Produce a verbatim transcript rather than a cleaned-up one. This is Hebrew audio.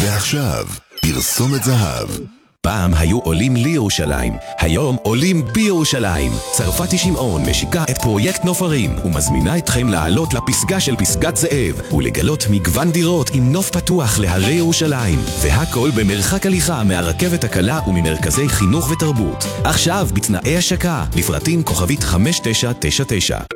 ועכשיו, פרסומת זהב. פעם היו עולים לירושלים, היום עולים בירושלים. צרפתי שמעון משיקה את פרויקט נוף הרים ומזמינה אתכם לעלות לפסגה של פסגת זאב ולגלות מגוון דירות עם נוף פתוח להרי ירושלים, והכל במרחק הליכה מהרכבת הקלה וממרכזי חינוך ותרבות. עכשיו בתנאי השקה, לפרטים כוכבית חמש תשע תשע תשע.